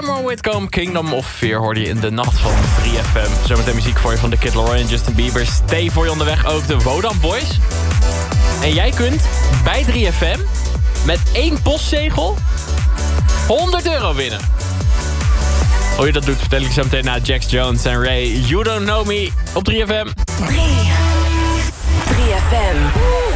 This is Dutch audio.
Cameron Whitcomb, Kingdom of Fear hoorde je in de nacht van 3FM. Zometeen muziek voor je van The Kid Laroi en Justin Bieber. Stay voor je onderweg ook de Wodan Boys. En jij kunt bij 3FM met 1 postzegel €100 winnen. Hoe je dat doet vertel ik je zo meteen na Jax Jones en Ray. You Don't Know Me op 3FM. 3FM.